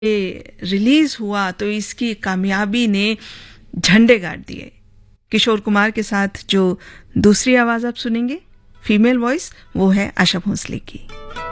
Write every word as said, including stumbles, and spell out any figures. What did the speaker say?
ये रिलीज हुआ तो इसकी कामयाबी ने झंडे गाड़ दिए। किशोर कुमार के साथ जो दूसरी आवाज आप सुनेंगे, फीमेल वॉइस, वो है आशा भोसले की।